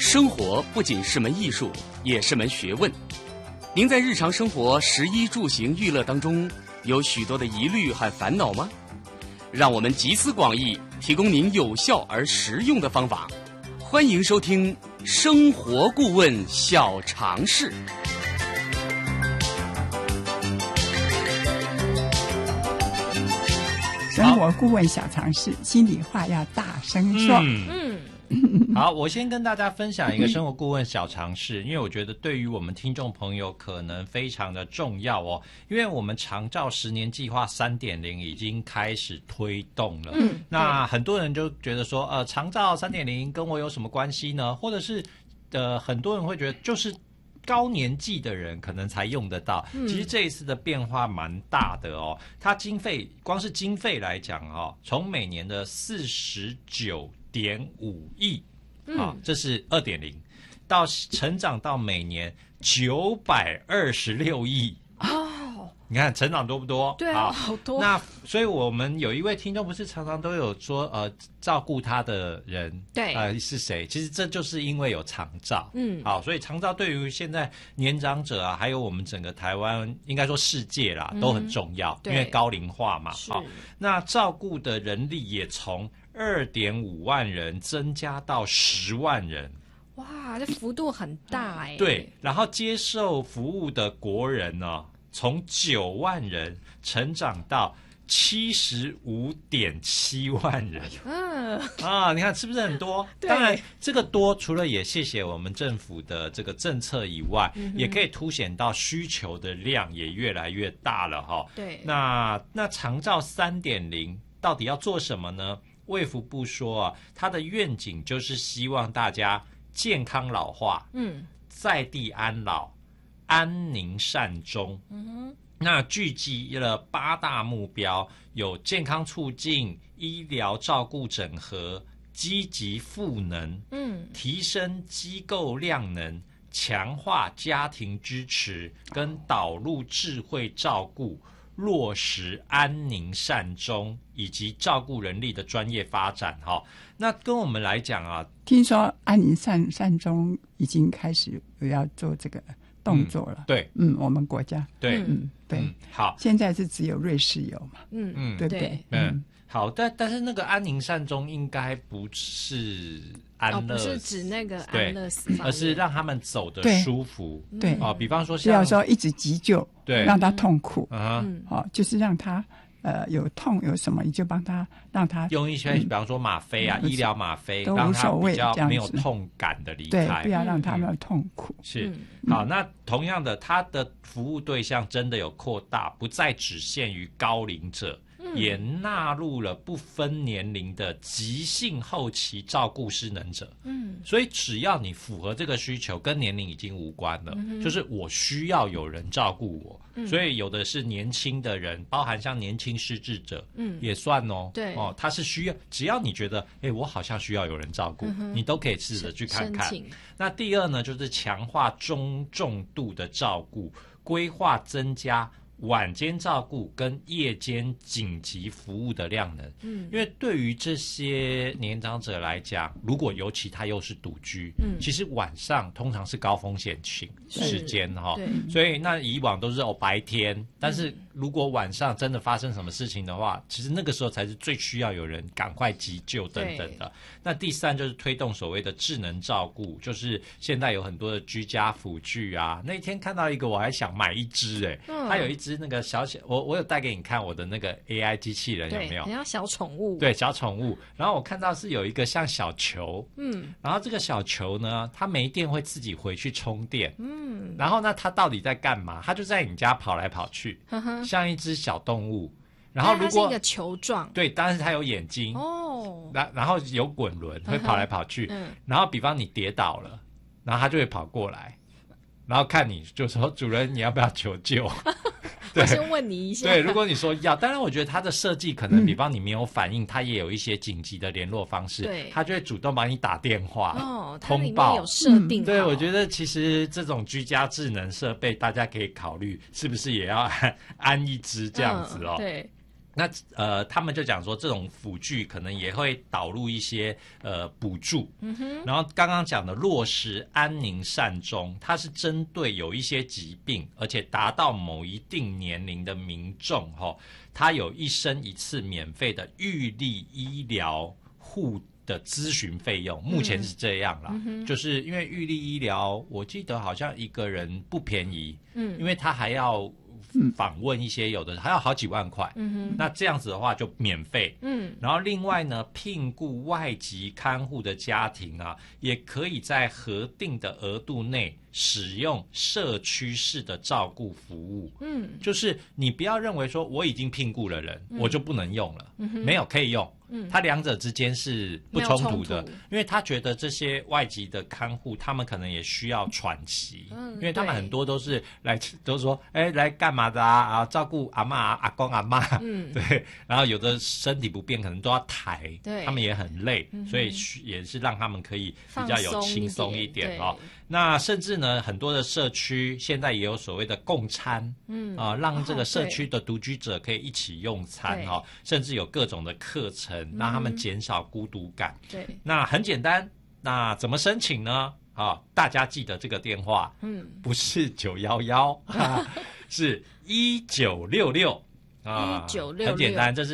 生活不仅是门艺术，也是门学问。您在日常生活食衣住行娱乐当中有许多的疑虑和烦恼吗？让我们集思广益，提供您有效而实用的方法。欢迎收听生活顾问小常识。 生活顾问小常识，心里话要大声说。 好，我先跟大家分享一个生活顾问小常识，因为我觉得对于我们听众朋友可能非常的重要哦。因为我们长照10年计划 3.0 已经开始推动了，那很多人就觉得说，长照 3.0 跟我有什么关系呢？或者是很多人会觉得就是高年纪的人可能才用得到，其实这一次的变化蛮大的哦。它光是经费来讲哦，从每年的49.5亿这是 2.0 到成长到每年926亿哦，你看成长多不多？ 对啊，好多。 那所以我们有一位听众不是常常都有说照顾他的人对是谁？其实这就是因为有长照，好，所以长照对于现在年长者啊，还有我们整个台湾应该说世界啦都很重要，因为高龄化嘛，好，那照顾的人力也从2.5万人增加到10万人， 哇，这幅度很大哎。 对，然后接受服务的国人呢，从9万人成长到75.7万人。你看是不是很多？当然，这个多除了也谢谢我们政府的这个政策以外，也可以凸显到需求的量也越来越大了哈。 对， 那长照 3.0 到底要做什么呢？卫福部说啊，他的愿景就是希望大家健康老化，在地安老，安宁善终。那聚集了8大目标，有健康促进、医疗照顾整合、积极赋能，提升机构量能，强化家庭支持，跟导入智慧照顾。落实安宁善终以及照顾人力的专业发展哈，那跟我们来讲啊， 听说安宁善终已经开始要做这个动作了。 对， 我们国家对， 对， 好， 现在是只有瑞士有嘛，对不对？ 好，但是那个安宁善终应该不是安乐， 不是指那个安乐死， 而是让他们走得舒服。 对， 比方说不要说一直急救， 对， 让他痛苦，就是让他有痛有什么，你就帮他让他用一些，比方说吗啡啊，医疗吗啡， 都无所谓， 让他比较没有痛感的离开， 对，不要让他们痛苦。 是，好，那同样的，他的服务对象真的有扩大，不再只限于高龄者。也纳入了不分年龄的急性后期照顾失能者，所以只要你符合这个需求，跟年龄已经无关了，就是我需要有人照顾我，所以有的是年轻的人，包含像年轻失智者，也算哦， 对哦，他是需要，只要你觉得，我好像需要有人照顾，你都可以试着去看看。那第二呢，就是强化中重度的照顾，规划增加晚间照顾跟夜间紧急服务的量能，因为对于这些年长者来讲，如果尤其他又是独居，其实晚上通常是高风险时间哈，所以那以往都是白天，但是如果晚上真的发生什么事情的话，其实那个时候才是最需要有人赶快急救等等的。那第三就是推动所谓的智能照顾，就是现在有很多的居家辅具啊。那一天看到一个，我还想买一只它有一只那个小我有带给你看我的那个 AI 机器人，有没有？ 很像小宠物。 对，小宠物。然后我看到是有一个像小球，然后这个小球呢，它没电会自己回去充电，然后呢，它到底在干嘛？它就在你家跑来跑去，像一只小动物。然后如果它是一个球状， 对，但是它有眼睛哦，然后有滚轮，会跑来跑去。然后比方你跌倒了，然后它就会跑过来，然后看你就说主人你要不要求救？ 我先问你一下。 对，如果你说要，当然我觉得它的设计可能，比方你没有反应，它也有一些紧急的联络方式，对，它就会主动帮你打电话，通报。它里面有设定。 对，我觉得其实这种居家智能设备，大家可以考虑是不是也要安一只这样子哦。 对。 那他们就讲说，这种辅具可能也会导入一些补助。然后刚刚讲的落实安宁善终，它是针对有一些疾病，而且达到某一定年龄的民众，他有一生一次免费的预立医疗护的咨询费用，目前是这样啦。就是因为预立医疗，我记得好像一个人不便宜，因为他还要访问一些，有的还要好几万块，那这样子的话就免费。然后另外呢，聘雇外籍看护的家庭啊，也可以在核定的额度内使用社区式的照顾服务。就是你不要认为说我已经聘雇了人，我就不能用了，没有，可以用。它两者之间是不冲突的，因为他觉得这些外籍的看护，他们可能也需要喘息，因为他们很多都是都说，来干嘛的啊？照顾阿嬷、阿公、阿嬷，对，然后有的身体不便，可能都要抬，他们也很累，所以也是让他们可以比较有轻松一点哦。那甚至呢，很多的社区现在也有所谓的共餐，让这个社区的独居者可以一起用餐哦，甚至有各种的课程，让他们减少孤独感。对，那很简单，那怎么申请呢？大家记得这个电话，不是911，是1966啊，1966，很简单，这是